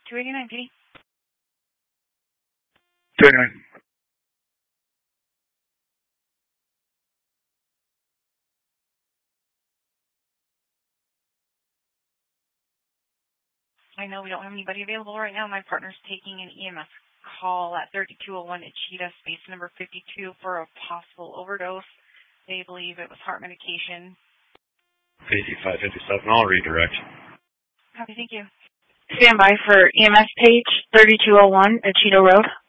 289, Petey. 289. I know we don't have anybody available right now. My partner's taking an EMS call at 3201 Acheta, space number 52 for a possible overdose. They believe it was heart medication. 5557, I'll redirect. Copy, thank you. Stand by for EMS page 3201 Acheta Road.